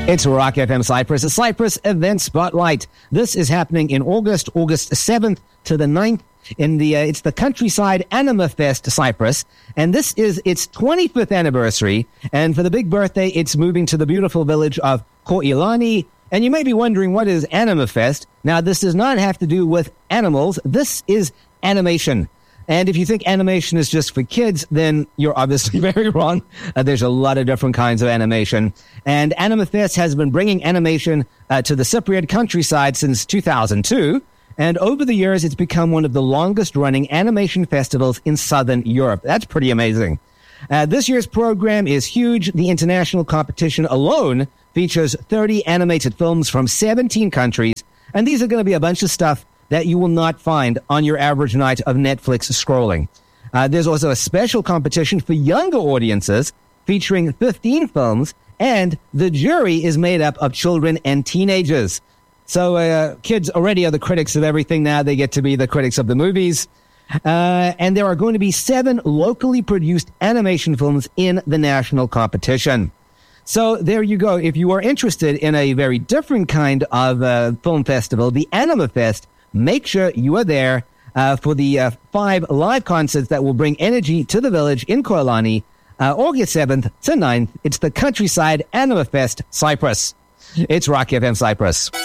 It's Rock FM Cyprus, a Cyprus Event Spotlight. This is happening in August 7th to the 9th. It's the Countryside Anima Fest Cyprus, and this is its 25th anniversary. And for the big birthday, it's moving to the beautiful village of Koilani. And you may be wondering, what is Anima Fest? Now, this does not have to do with animals. This is animation. And if you think animation is just for kids, then you're obviously very wrong. There's a lot of different kinds of animation. And Anima Fest has been bringing animation to the Cypriot countryside since 2002. And over the years, it's become one of the longest-running animation festivals in Southern Europe. That's pretty amazing. This year's program is huge. The international competition alone features 30 animated films from 17 countries. And these are going to be a bunch of stuff that you will not find on your average night of Netflix scrolling. There's also a special competition for younger audiences featuring 15 films, and the jury is made up of children and teenagers. So kids already are the critics of everything now. They get to be the critics of the movies. And there are going to be 7 locally produced animation films in the national competition. So there you go. If you are interested in a very different kind of film festival, the Anima Fest, make sure you are there for the 5 live concerts that will bring energy to the village in Koilani, August 7th to 9th. It's the Countryside Anima Fest Cyprus. It's Rock FM Cyprus.